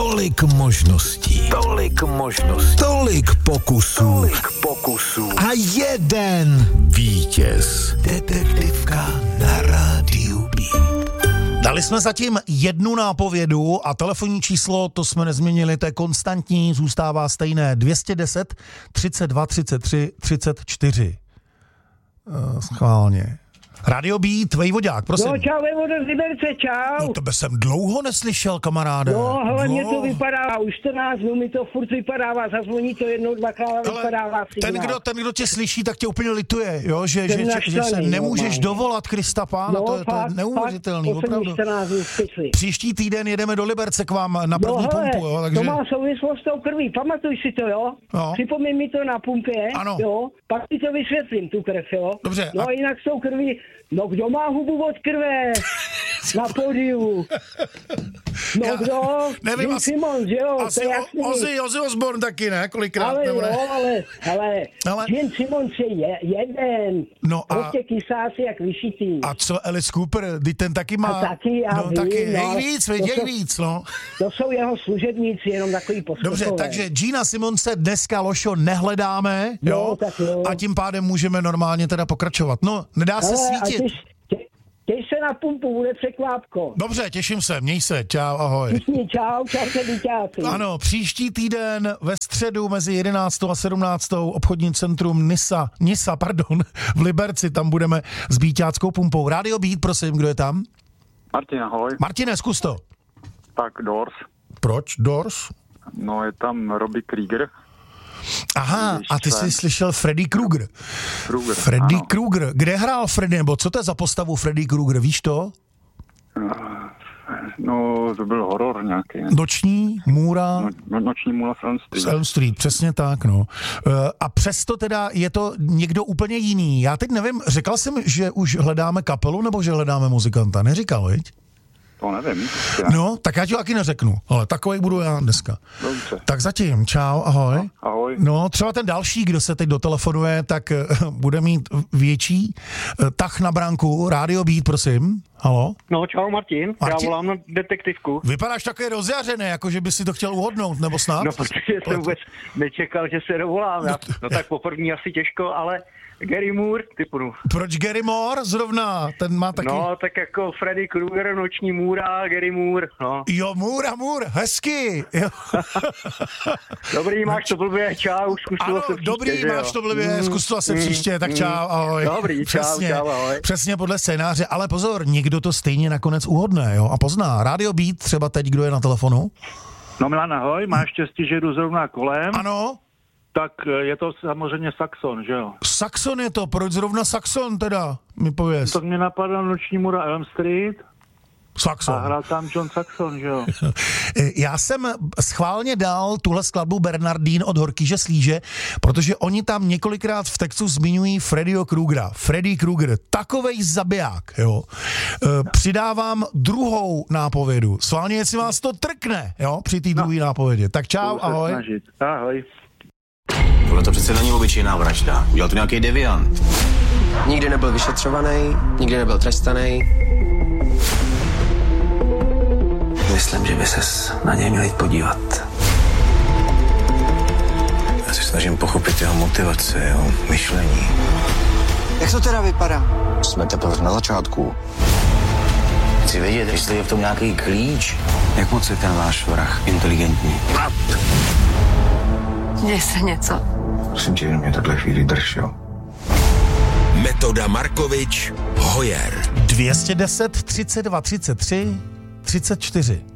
Tolik možností. Tolik pokusů. A jeden vítěz. Detektivka na rádiu Beat. Dali jsme zatím jednu nápovědu a telefonní číslo, to jsme nezměnili, to je konstantní, zůstává stejné. 210 32 33 34. Schválně. Radio Beat, Vejvodák, prosím. No čau, Vejvodo z Liberce, čau. No tebe jsem dlouho neslyšel, kamaráde. No, hlavně to vypadává, už 14 dnů mi to furt vypadává, zazvoní to jednou, dvakrát vypadává signál. Ten, kdo tě slyší, tak tě úplně lituje, jo? Že se nemůžeš dovolat, Krista Pána, no, to je neuvěřitelný, opravdu. Příští týden jedeme do Liberce k vám na první pumpu, jo? Takže... To má souvislost s tou krví, pamatuj si to, jo? No. Připomeň mi to na pumpě, ano. Jo? Pak ti to vysvětlím, tu krev, jo? Dobře. No a jinak s tou krví, no kdo má hubu od krve na pódiu? No kdo? Nevím, Jim Simons, že jo? Asi Ozzy Osbourne taky, ne? Kolikrát? Ale nebo ne? jo, ale Jim Simons je jeden. No a... Prostě kysá si jak vyšitý. A co Alice Cooper? Ten taky má... A taky, já vím, taky. No, víc, no. To jsou jeho služebníci, jenom takový poskokové. Dobře, takže Gina Simonse dneska, Lošo, nehledáme, jo? Tak jo. A tím pádem můžeme normálně teda pokračovat. No, nedá se svítit. Těž se na pumpu, bude překvápko. Dobře, těším se, měj se, čau, ahoj. Všichni čau se díťáci. Ano, příští týden ve středu mezi 11. a 17. obchodní centrum Nisa, v Liberci, tam budeme s bíťáckou pumpou. Radio Beat, prosím, kdo je tam? Martin, ahoj. Martine, zkus to. Tak Doors. Proč Doors? No, je tam Robbie Krieger. Aha, a ty jsi slyšel Freddy Krueger. Freddy Krueger. Kde hrál Freddy, nebo co to je za postavu Freddy Krueger, víš to? No, to byl horor nějaký. Ne? Noční můra? Noční můra z Elm Street, přesně tak, no. A přesto teda je to někdo úplně jiný. Já teď nevím, řekl jsem, že už hledáme kapelu, nebo že hledáme muzikanta? Neříkal, viď? To nevím. No, tak já ti taky neřeknu, ale takovej budu já dneska. Dobře. Tak zatím, čau, ahoj. Ahoj. No, třeba ten další, kdo se teď dotelefonuje, tak bude mít větší tah na branku. Radio Beat, prosím. Halo? No, čau Martin, já volám na detektivku. Vypadáš takový rozjařený, jako že by si to chtěl uhodnout, nebo snad? No, protože jsem vůbec nečekal, že se dovolám. No tak poprvní asi těžko, ale Gary Moore, typu. Proč Gary Moore zrovna? Ten má taky... No, tak jako Freddy Krueger, Noční můra, Gary Moore, no. Jo, Moore, hezky. Jo. Dobrý, máš to blbě, čau, zkus to se příště. Dobrý, máš to blbě, zkus to se příště, tak čau, ahoj. Dobrý, čau, ahoj. Přesně podle scénáře, ale pozor, někdo to stejně nakonec uhodne, jo, a pozná. Radio Beat, třeba teď, kdo je na telefonu? No Milan, ahoj, máš štěstí, že jdu zrovna kolem. Ano. Tak je to samozřejmě Saxon, že jo? Saxon je to, proč zrovna Saxon teda, mi pověz. To mě napadlo Noční můra Elm Street. Saxon. A hrál tam John Saxon, že jo? Já jsem schválně dal tuhle skladbu Bernardín od Horkýže Slíže, protože oni tam několikrát v textu zmiňují Freddyho Krugera. Freddy Krueger, takovej zabiják, jo. Přidávám druhou nápovědu. Schválně, jestli vás to trkne, jo, při té druhé nápovědě. Tak čau, ahoj. Ahoj. Tohle to přece není obyčejná vražda. Udělal to nějaký deviant. Nikdy nebyl vyšetřovaný, nikdy nebyl trestaný. Myslím, že by ses na něj měl jít podívat. Já se snažím pochopit jeho motivaci, jeho myšlení. Jak to teda vypadá? Jsme teprve na začátku. Chci vědět, jestli je v tom nějaký klíč. Jak moc je ten váš vrah inteligentní? Děje se něco. Prosím tě, jenom mě takhle chvíli drž, jo. Metoda Markovič, Hojer. 210 32 33 34.